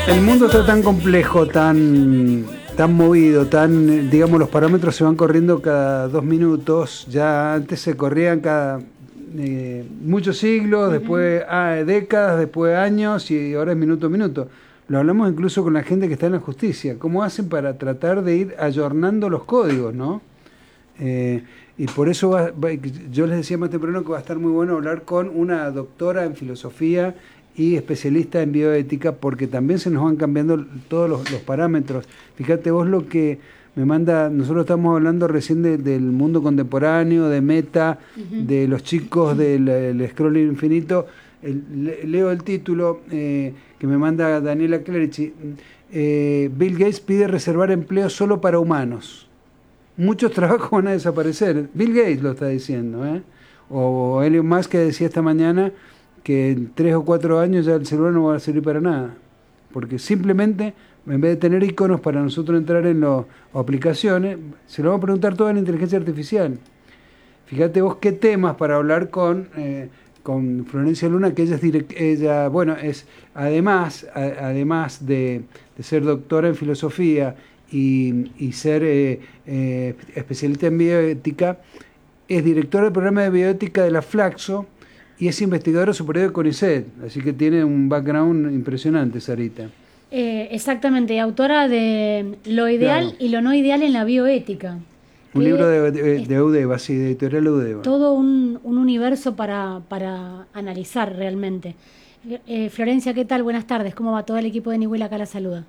El mundo está tan complejo, tan movido, digamos, los parámetros se van corriendo cada 2 minutos. Ya antes se corrían cada muchos siglos, después décadas, después años, y ahora es minuto a minuto. Lo hablamos incluso con la gente que está en la justicia. ¿Cómo hacen para tratar de ir ayornando los códigos, no? Y por eso yo les decía más temprano que va a estar muy bueno hablar con una doctora en filosofía y especialista en bioética, porque también se nos van cambiando todos los parámetros. Fíjate vos lo que me manda, nosotros estamos hablando recién del mundo contemporáneo, de meta, de los chicos del scrolling infinito. Leo el título que me manda Daniela Clerici. Bill Gates pide reservar empleo solo para humanos. Muchos trabajos van a desaparecer. Bill Gates lo está diciendo, ¿eh? O Elon Musk, que decía esta mañana que en 3 o 4 años ya el celular no va a servir para nada. Porque simplemente, en vez de tener iconos para nosotros entrar en las aplicaciones, se lo va a preguntar toda la inteligencia artificial. Fíjate vos qué temas para hablar con Florencia Luna, que ella bueno, es además de ser doctora en filosofía y ser especialista en bioética, es directora del programa de bioética de la Flaxo y es investigadora superior de CONICET, así que tiene un background impresionante, Sarita. Exactamente, autora de Lo ideal y lo no ideal en la bioética. Un libro de Eudeva, sí, de editorial Eudeva. Todo un universo para analizar realmente. Florencia, ¿qué tal? Buenas tardes. ¿Cómo va todo el equipo de Nihuel? Acá la saluda.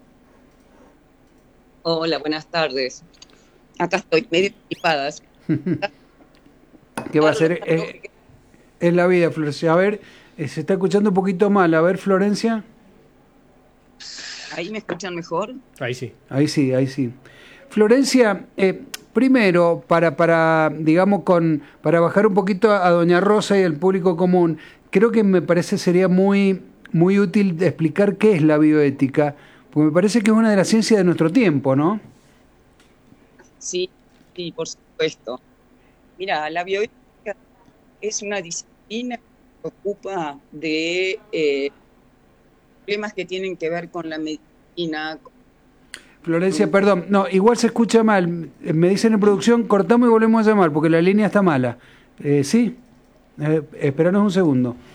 Hola, buenas tardes. Acá estoy, medio equipada. ¿Qué va a ser? Es la vida, Florencia. A ver, se está escuchando un poquito mal. A ver, Florencia. ¿Ahí me escuchan mejor? Ahí sí. Ahí sí, ahí sí. Florencia, primero, digamos, para bajar un poquito a Doña Rosa y al público común, creo que me parece sería muy, muy útil explicar qué es la bioética, porque me parece que es una de las ciencias de nuestro tiempo, ¿no? Sí, por supuesto. Mira, la bioética es una disciplina que se ocupa de problemas que tienen que ver con la medicina. Florencia, perdón, no, igual se escucha mal. Me dicen en producción, cortamos y volvemos a llamar, porque la línea está mala. ¿Sí? Esperanos un segundo.